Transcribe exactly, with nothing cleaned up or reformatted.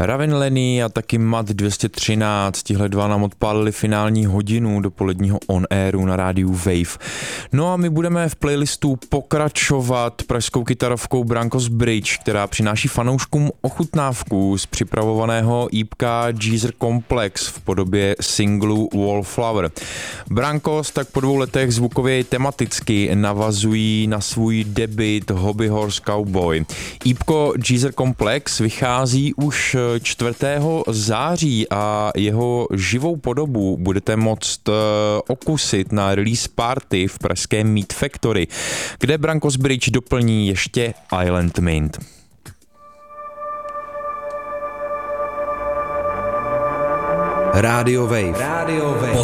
Ravin Lenny a taky Mat dvě stě třináct, tihle dva nám odpálili finální hodinu dopoledního on-airu na rádiu Wave. No a my budeme v playlistu pokračovat pražskou kytarovkou Brankos Bridge, která přináší fanouškům ochutnávku z připravovaného ípka Geezer Complex v podobě singlu Wallflower. Brankos tak po dvou letech zvukově i tematicky navazují na svůj debut Hobby Horse Cowboy. Ípko Geezer Complex vychází už čtvrtého září a jeho živou podobu budete moct okusit na release party v pražském Meat Factory, kde Brankos Bridge doplní ještě Island Mint. Rádio Wave. Rádio Wave.